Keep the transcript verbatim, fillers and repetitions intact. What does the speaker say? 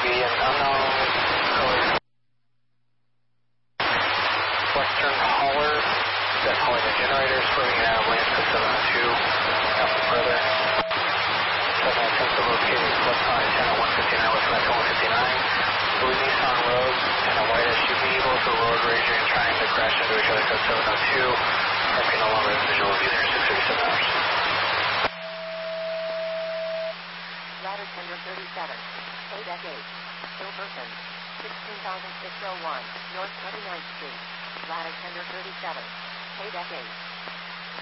B and unknown color. Western hauler, that's hauling the generators, moving it out of lanes to seven oh two, nothing further. seven oh two located westbound antenna one fifty-nine, westbound one fifty-nine. Blue Nissan Rogue and a white S U V, both are road raging and trying to crash into each other at seven oh two. Parking no longer in visual of you there, six thirty-seven hours. Ladder tender thirty-seven, A deck eight, Hilverton, sixteen thousand six oh one, North twenty-ninth Street. Ladder tender thirty-seven, A deck eight.